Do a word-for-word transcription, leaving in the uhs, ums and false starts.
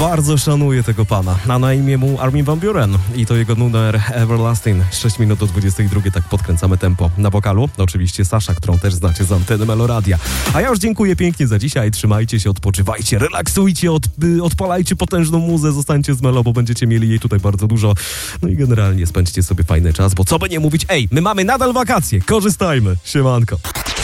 Bardzo szanuję tego pana. A na imię mu Armin van Buuren i to jego numer Everlasting. sześć minut do dwudziestej drugiej, tak podkręcamy tempo. Na wokalu oczywiście Sasza, którą też znacie z anteny Meloradia. A ja już dziękuję pięknie za dzisiaj. Trzymajcie się, odpoczywajcie, relaksujcie, od, odpalajcie potężną muzę, zostańcie z Melo, bo będziecie mieli jej tutaj bardzo dużo. No i generalnie spędźcie sobie fajny czas, bo co by nie mówić, ej, my mamy nadal wakacje, korzystajmy. Siemanko.